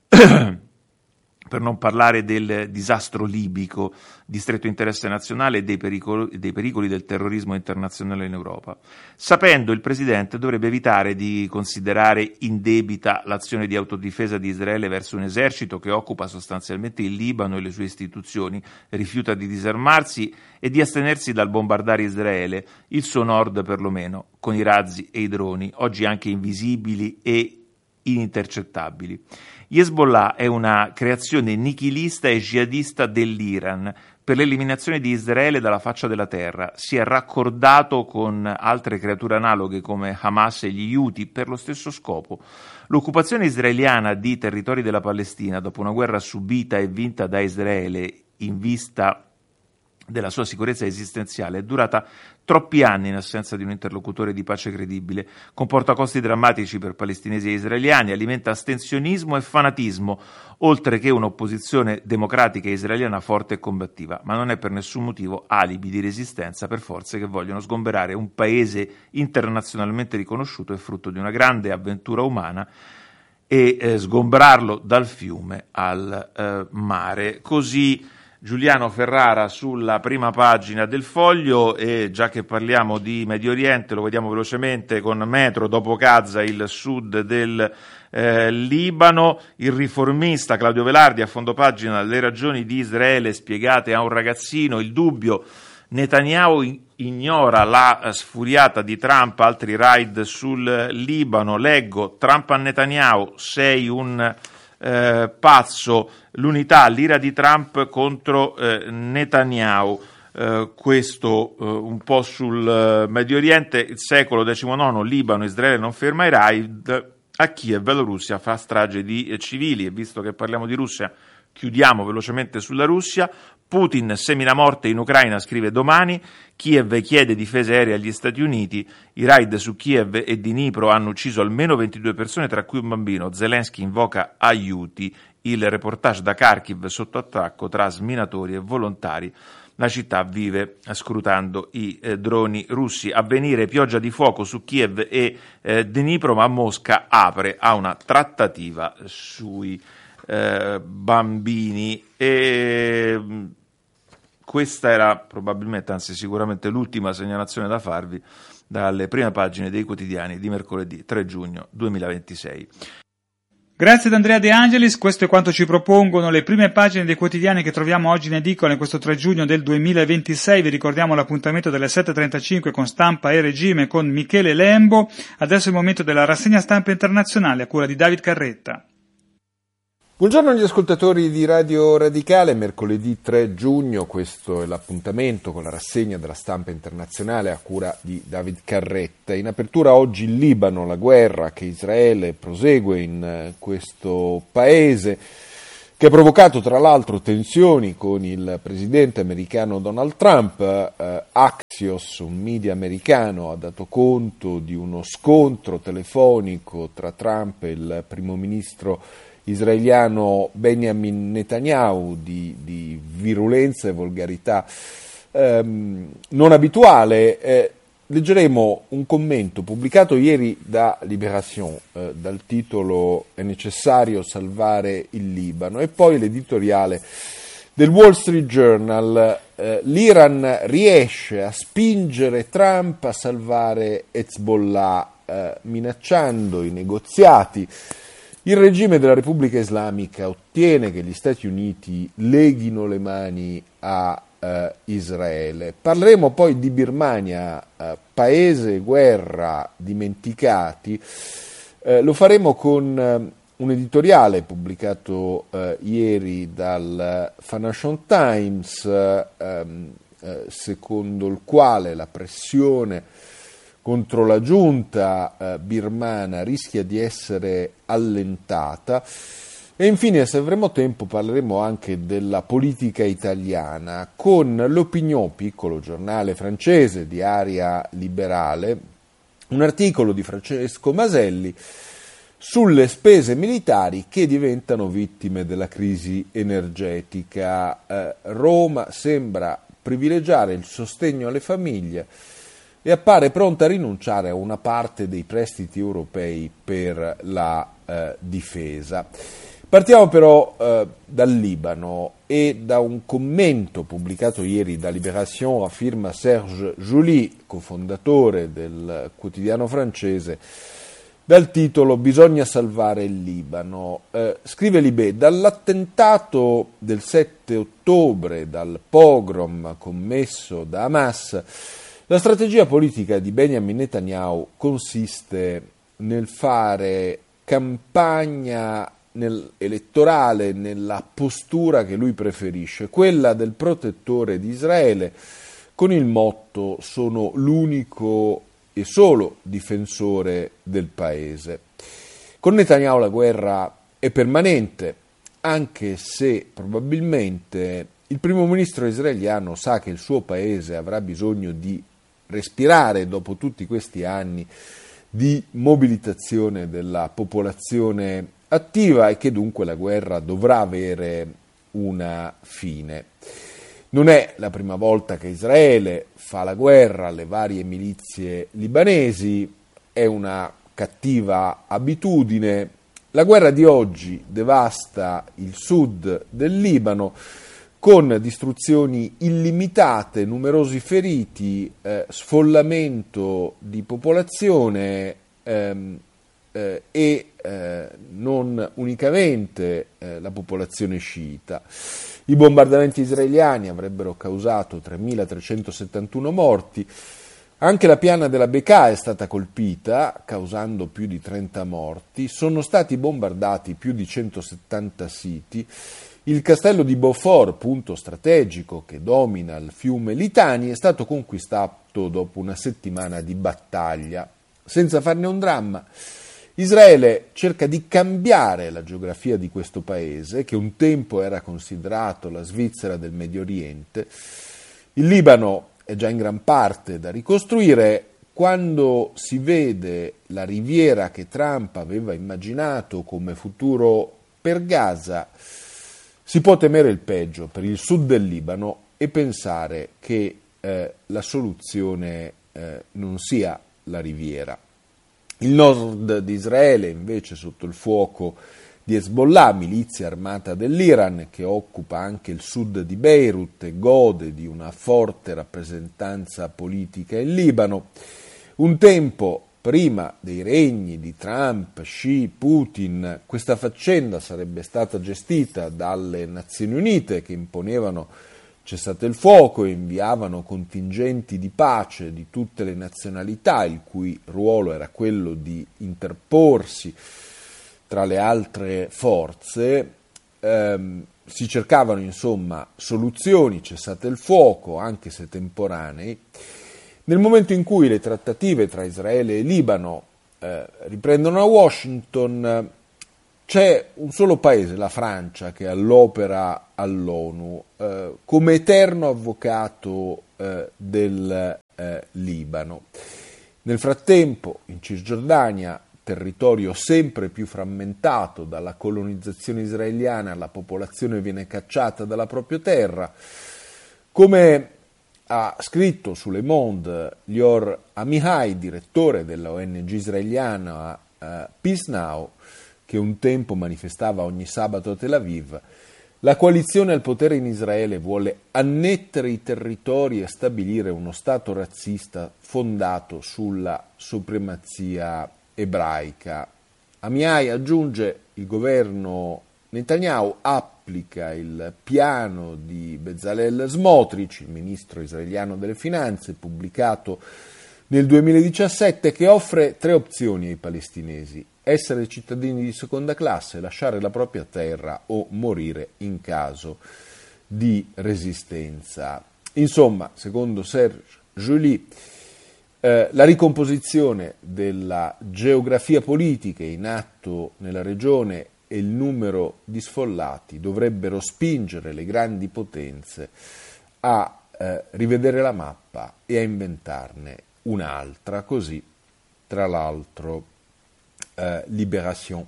per non parlare del disastro libico di stretto interesse nazionale e dei pericoli, dei pericoli del terrorismo internazionale in Europa. Sapendo, il Presidente dovrebbe evitare di considerare indebita l'azione di autodifesa di Israele verso un esercito che occupa sostanzialmente il Libano e le sue istituzioni, rifiuta di disarmarsi e di astenersi dal bombardare Israele, il suo nord perlomeno, con i razzi e i droni, oggi anche invisibili e inintercettabili. Hezbollah è una creazione nichilista e jihadista dell'Iran per l'eliminazione di Israele dalla faccia della terra. Si è raccordato con altre creature analoghe come Hamas e gli Houthi per lo stesso scopo. L'occupazione israeliana di territori della Palestina, dopo una guerra subita e vinta da Israele in vista della sua sicurezza esistenziale, è durata troppi anni in assenza di un interlocutore di pace credibile, comporta costi drammatici per palestinesi e israeliani, alimenta astensionismo e fanatismo, oltre che un'opposizione democratica e israeliana forte e combattiva, ma non è per nessun motivo alibi di resistenza per forze che vogliono sgomberare un paese internazionalmente riconosciuto e frutto di una grande avventura umana e eh, sgombrarlo dal fiume al eh, mare. Così Giuliano Ferrara sulla prima pagina del Foglio. E già che parliamo di Medio Oriente, lo vediamo velocemente con Metro, dopo Gaza il sud del eh, Libano. Il Riformista Claudio Velardi a fondo pagina, le ragioni di Israele spiegate a un ragazzino, il dubbio, Netanyahu ignora la sfuriata di Trump, altri raid sul Libano. Leggo, Trump a Netanyahu, sei un Eh, pazzo, l'unità, l'ira di Trump contro eh, Netanyahu. Eh, questo eh, un po' sul eh, Medio Oriente. Il secolo diciannove, Libano, Israele non ferma i raid, a Kiev la Russia fa strage di eh, civili. E visto che parliamo di Russia, chiudiamo velocemente sulla Russia. Putin semina morte in Ucraina, scrive Domani. Kiev chiede difese aeree agli Stati Uniti. I raid su Kiev e Dnipro hanno ucciso almeno ventidue persone, tra cui un bambino. Zelensky invoca aiuti. Il reportage da Kharkiv sotto attacco tra sminatori e volontari. La città vive scrutando i eh, droni russi. Avvenire, pioggia di fuoco su Kiev e eh, Dnipro, ma Mosca apre a una trattativa sui eh, bambini. E questa era probabilmente, anzi sicuramente, l'ultima segnalazione da farvi dalle prime pagine dei quotidiani di mercoledì tre giugno duemilaventisei. Grazie ad Andrea De Angelis, questo è quanto ci propongono le prime pagine dei quotidiani che troviamo oggi in edicola in questo tre giugno del duemilaventisei. Vi ricordiamo l'appuntamento delle sette e trentacinque con Stampa e Regime con Michele Lembo. Adesso è il momento della rassegna stampa internazionale a cura di David Carretta. Buongiorno agli ascoltatori di Radio Radicale, mercoledì tre giugno, questo è l'appuntamento con la rassegna della stampa internazionale a cura di David Carretta. In apertura oggi il Libano, la guerra che Israele prosegue in questo paese, che ha provocato tra l'altro tensioni con il presidente americano Donald Trump. Eh, Axios, un media americano, ha dato conto di uno scontro telefonico tra Trump e il primo ministro israeliano Benjamin Netanyahu di, di virulenza e volgarità ehm, non abituale. Eh, leggeremo un commento pubblicato ieri da Libération eh, dal titolo "È necessario salvare il Libano", e poi l'editoriale del Wall Street Journal. eh, l'Iran riesce a spingere Trump a salvare Hezbollah eh, minacciando i negoziati. Il regime della Repubblica Islamica ottiene che gli Stati Uniti leghino le mani a eh, Israele. Parleremo poi di Birmania, eh, paese guerra dimenticati. Eh, lo faremo con eh, un editoriale pubblicato eh, ieri dal Financial Times, eh, eh, secondo il quale la pressione contro la giunta eh, birmana rischia di essere allentata. E infine, se avremo tempo, parleremo anche della politica italiana con l'Opinion, piccolo giornale francese di area liberale, un articolo di Francesco Maselli sulle spese militari che diventano vittime della crisi energetica. Eh, Roma sembra privilegiare il sostegno alle famiglie e appare pronta a rinunciare a una parte dei prestiti europei per la eh, difesa. Partiamo però eh, dal Libano e da un commento pubblicato ieri da Libération a firma Serge Julie, cofondatore del quotidiano francese, dal titolo "Bisogna salvare il Libano". Eh, scrive Libé: dall'attentato del sette ottobre, dal pogrom commesso da Hamas, la strategia politica di Benjamin Netanyahu consiste nel fare campagna nel, elettorale nella postura che lui preferisce, quella del protettore di Israele, con il motto "sono l'unico e solo difensore del paese". Con Netanyahu la guerra è permanente, anche se probabilmente il primo ministro israeliano sa che il suo paese avrà bisogno di respirare dopo tutti questi anni di mobilitazione della popolazione attiva e che dunque la guerra dovrà avere una fine. Non è la prima volta che Israele fa la guerra alle varie milizie libanesi, è una cattiva abitudine. La guerra di oggi devasta il sud del Libano con distruzioni illimitate, numerosi feriti, eh, sfollamento di popolazione ehm, eh, e eh, non unicamente eh, la popolazione sciita. I bombardamenti israeliani avrebbero causato tremilatrecentosettantuno morti. Anche la piana della Bekaa è stata colpita, causando più di trenta morti. Sono stati bombardati più di centosettanta siti. Il castello di Beaufort, punto strategico che domina il fiume Litani, è stato conquistato dopo una settimana di battaglia. Senza farne un dramma, Israele cerca di cambiare la geografia di questo paese, che un tempo era considerato la Svizzera del Medio Oriente. Il Libano è già in gran parte da ricostruire. Quando si vede la riviera che Trump aveva immaginato come futuro per Gaza, si può temere il peggio per il sud del Libano e pensare che eh, la soluzione eh, non sia la riviera. Il nord di Israele, invece, sotto il fuoco di Hezbollah, milizia armata dell'Iran, che occupa anche il sud di Beirut e gode di una forte rappresentanza politica in Libano. Un tempo prima dei regni di Trump, Xi, Putin, questa faccenda sarebbe stata gestita dalle Nazioni Unite, che imponevano cessate il fuoco e inviavano contingenti di pace di tutte le nazionalità, il cui ruolo era quello di interporsi tra le altre forze. Ehm, si cercavano insomma soluzioni, cessate il fuoco, anche se temporanei. Nel momento in cui le trattative tra Israele e Libano eh, riprendono a Washington, c'è un solo paese, la Francia, che è all'opera all'ONU eh, come eterno avvocato eh, del eh, Libano. Nel frattempo, in Cisgiordania, territorio sempre più frammentato dalla colonizzazione israeliana, la popolazione viene cacciata dalla propria terra. Come ha scritto su Le Monde Lior Amihai, direttore della O N G israeliana uh, Peace Now, che un tempo manifestava ogni sabato a Tel Aviv, la coalizione al potere in Israele vuole annettere i territori e stabilire uno stato razzista fondato sulla supremazia ebraica. Amihai aggiunge: il governo Netanyahu applica il piano di Bezalel Smotrich, il ministro israeliano delle finanze, pubblicato nel duemiladiciassette, che offre tre opzioni ai palestinesi: essere cittadini di seconda classe, lasciare la propria terra o morire in caso di resistenza. Insomma, secondo Serge Julie, eh, la ricomposizione della geografia politica in atto nella regione e il numero di sfollati dovrebbero spingere le grandi potenze a eh, rivedere la mappa e a inventarne un'altra, così tra l'altro eh, Libération.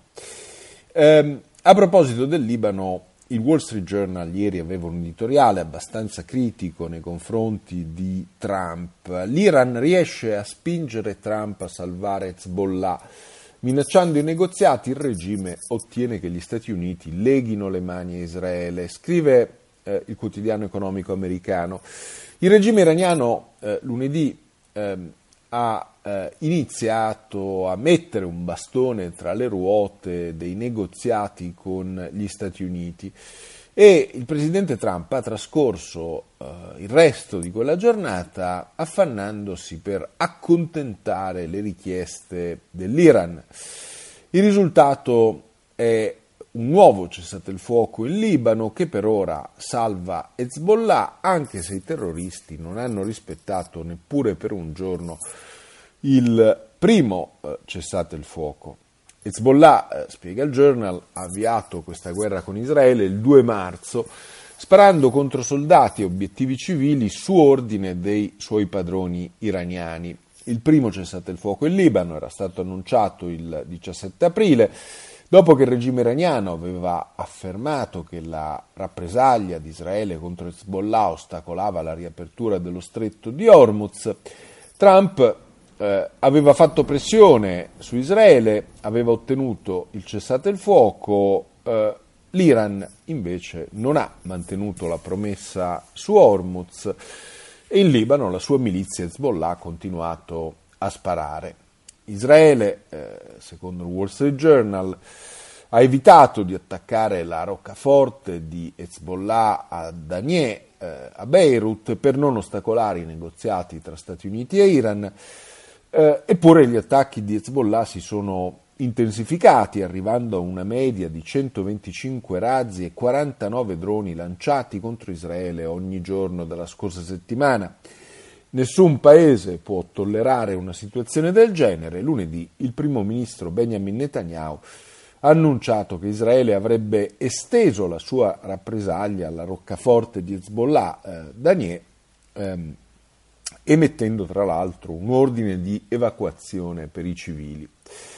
Eh, a proposito del Libano, il Wall Street Journal ieri aveva un editoriale abbastanza critico nei confronti di Trump. L'Iran riesce a spingere Trump a salvare Hezbollah. Minacciando i negoziati, il regime ottiene che gli Stati Uniti leghino le mani a Israele. Scrive eh, il quotidiano economico americano: il regime iraniano eh, lunedì eh, ha eh, iniziato a mettere un bastone tra le ruote dei negoziati con gli Stati Uniti e il presidente Trump ha trascorso eh, il resto di quella giornata affannandosi per accontentare le richieste dell'Iran. Il risultato è un nuovo cessate il fuoco in Libano che per ora salva Hezbollah, anche se i terroristi non hanno rispettato neppure per un giorno il primo eh, cessate il fuoco. Hezbollah, eh, spiega il Journal, ha avviato questa guerra con Israele il due marzo, sparando contro soldati e obiettivi civili su ordine dei suoi padroni iraniani. Il primo cessate il fuoco in Libano era stato annunciato il diciassette aprile, dopo che il regime iraniano aveva affermato che la rappresaglia di Israele contro Hezbollah ostacolava la riapertura dello stretto di Hormuz. Trump Eh, aveva fatto pressione su Israele, aveva ottenuto il cessate il fuoco, eh, l'Iran invece non ha mantenuto la promessa su Hormuz e in Libano la sua milizia Hezbollah ha continuato a sparare. Israele, eh, secondo il Wall Street Journal, ha evitato di attaccare la roccaforte di Hezbollah a Danieh, eh, a Beirut, per non ostacolare i negoziati tra Stati Uniti e Iran. Eh, eppure gli attacchi di Hezbollah si sono intensificati, arrivando a una media di centoventicinque razzi e quarantanove droni lanciati contro Israele ogni giorno della scorsa settimana. Nessun paese può tollerare una situazione del genere. Lunedì il primo ministro Benjamin Netanyahu ha annunciato che Israele avrebbe esteso la sua rappresaglia alla roccaforte di Hezbollah, eh, Danieh, ehm, emettendo tra l'altro un ordine di evacuazione per i civili.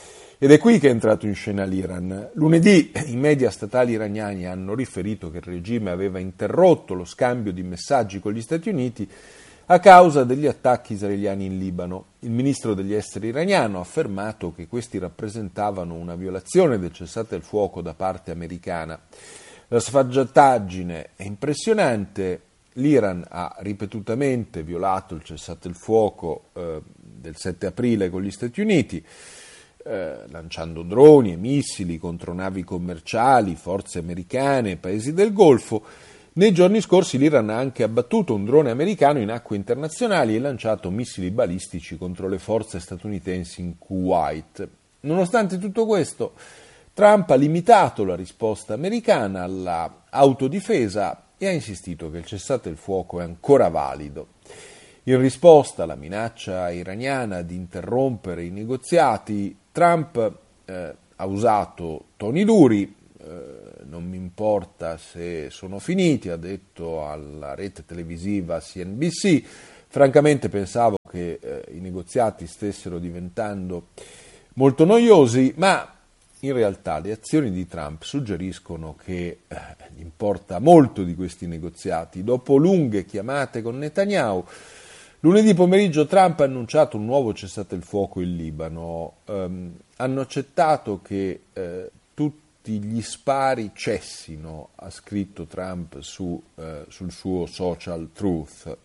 Ed è qui che è entrato in scena l'Iran. Lunedì i media statali iraniani hanno riferito che il regime aveva interrotto lo scambio di messaggi con gli Stati Uniti a causa degli attacchi israeliani in Libano. Il ministro degli esteri iraniano ha affermato che questi rappresentavano una violazione del cessate il fuoco da parte americana. La sfacciataggine è impressionante. L'Iran ha ripetutamente violato il cessate il fuoco eh, del sette aprile con gli Stati Uniti, eh, lanciando droni e missili contro navi commerciali, forze americane, paesi del Golfo. Nei giorni scorsi l'Iran ha anche abbattuto un drone americano in acque internazionali e lanciato missili balistici contro le forze statunitensi in Kuwait. Nonostante tutto questo, Trump ha limitato la risposta americana alla autodifesa e ha insistito che il cessate il fuoco è ancora valido. In risposta alla minaccia iraniana di interrompere i negoziati, Trump eh, ha usato toni duri, eh, non mi importa se sono finiti, ha detto alla rete televisiva C N B C. Francamente pensavo che eh, i negoziati stessero diventando molto noiosi, ma in realtà le azioni di Trump suggeriscono che eh, gli importa molto di questi negoziati. Dopo lunghe chiamate con Netanyahu, lunedì pomeriggio Trump ha annunciato un nuovo cessate il fuoco in Libano. Um, hanno accettato che eh, tutti gli spari cessino, ha scritto Trump su, eh, sul suo social Truth.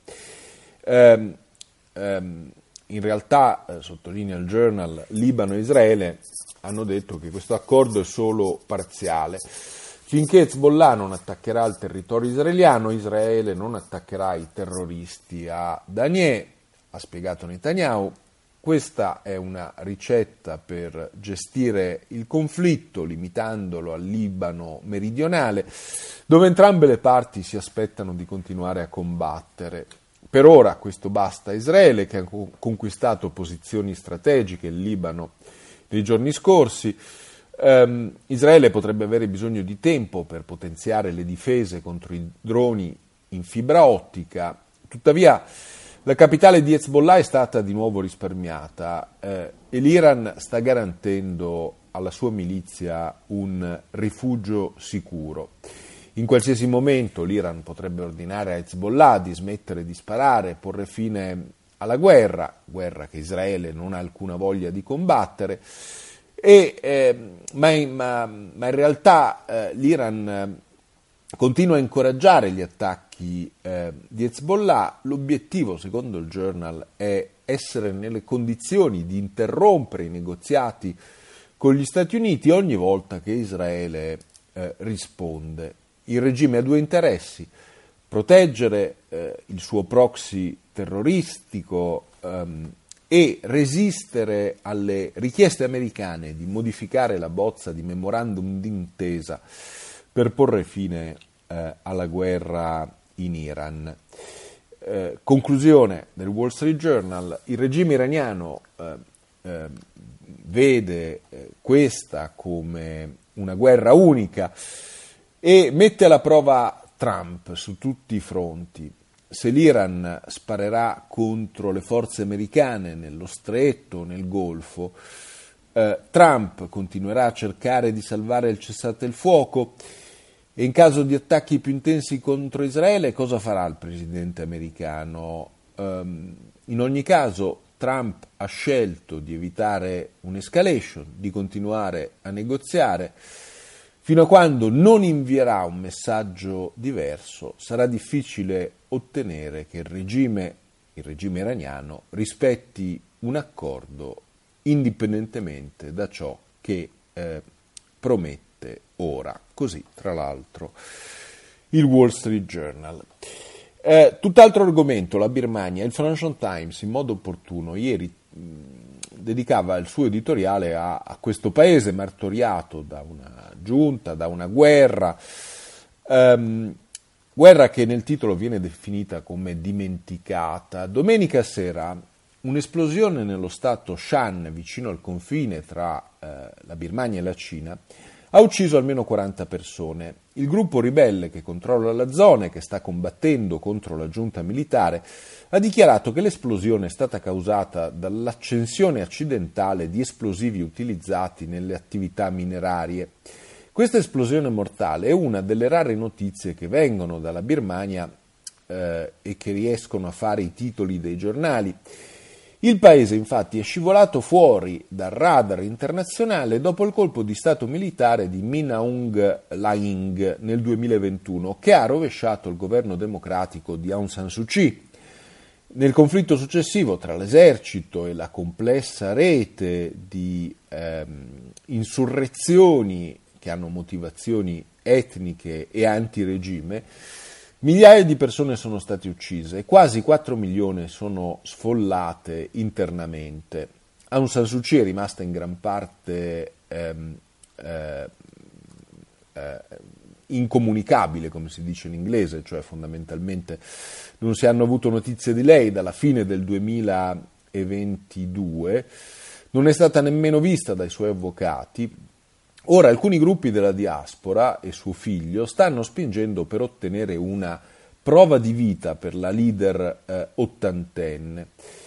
Um, um, in realtà, eh, sottolinea il Journal, Libano e Israele hanno detto che questo accordo è solo parziale. Finché Hezbollah non attaccherà il territorio israeliano, Israele non attaccherà i terroristi a Danieh, ha spiegato Netanyahu. Questa è una ricetta per gestire il conflitto, limitandolo al Libano meridionale, dove entrambe le parti si aspettano di continuare a combattere. Per ora questo basta a Israele, che ha conquistato posizioni strategiche in Libano nei giorni scorsi. Um, Israele potrebbe avere bisogno di tempo per potenziare le difese contro i droni in fibra ottica, tuttavia la capitale di Hezbollah è stata di nuovo risparmiata eh, e l'Iran sta garantendo alla sua milizia un rifugio sicuro. In qualsiasi momento l'Iran potrebbe ordinare a Hezbollah di smettere di sparare e porre fine alla guerra, guerra che Israele non ha alcuna voglia di combattere, e, eh, ma, in, ma, ma in realtà eh, l'Iran eh, continua a incoraggiare gli attacchi eh, di Hezbollah. L'obiettivo, secondo il Journal, è essere nelle condizioni di interrompere i negoziati con gli Stati Uniti ogni volta che Israele eh, risponde. Il regime ha due interessi: proteggere eh, il suo proxy terroristico ehm, e resistere alle richieste americane di modificare la bozza di memorandum d'intesa per porre fine eh, alla guerra in Iran. Eh, conclusione del Wall Street Journal: il regime iraniano eh, eh, vede eh, questa come una guerra unica e mette alla prova Trump su tutti i fronti. Se l'Iran sparerà contro le forze americane nello stretto, nel Golfo, eh, Trump continuerà a cercare di salvare il cessate il fuoco, e in caso di attacchi più intensi contro Israele cosa farà il presidente americano? Um, in ogni caso Trump ha scelto di evitare un'escalation, di continuare a negoziare. Fino a quando non invierà un messaggio diverso, sarà difficile ottenere che il regime, il regime iraniano rispetti un accordo indipendentemente da ciò che eh, promette ora. Così, tra l'altro, il Wall Street Journal. Eh, tutt'altro argomento, la Birmania. Il Financial Times, in modo opportuno, ieri mh, dedicava il suo editoriale a, a questo paese martoriato da una giunta, da una guerra, ehm, guerra che nel titolo viene definita come dimenticata. Domenica sera un'esplosione nello stato Shan, vicino al confine tra eh, la Birmania e la Cina, ha ucciso almeno quaranta persone. Il gruppo ribelle che controlla la zona e che sta combattendo contro la giunta militare ha dichiarato che l'esplosione è stata causata dall'accensione accidentale di esplosivi utilizzati nelle attività minerarie. Questa esplosione mortale è una delle rare notizie che vengono dalla Birmania eh, e che riescono a fare i titoli dei giornali. Il paese infatti è scivolato fuori dal radar internazionale dopo il colpo di stato militare di Min Aung Hlaing nel duemilaventuno, che ha rovesciato il governo democratico di Aung San Suu Kyi. Nel conflitto successivo tra l'esercito e la complessa rete di ehm, insurrezioni che hanno motivazioni etniche e antiregime, migliaia di persone sono state uccise e quasi quattro milioni sono sfollate internamente. Aung San Suu Kyi è rimasta in gran parte ehm, eh, eh, incomunicabile, come si dice in inglese, cioè fondamentalmente non si hanno avuto notizie di lei dalla fine del duemilaventidue, non è stata nemmeno vista dai suoi avvocati. Ora alcuni gruppi della diaspora e suo figlio stanno spingendo per ottenere una prova di vita per la leader eh, ottantenne.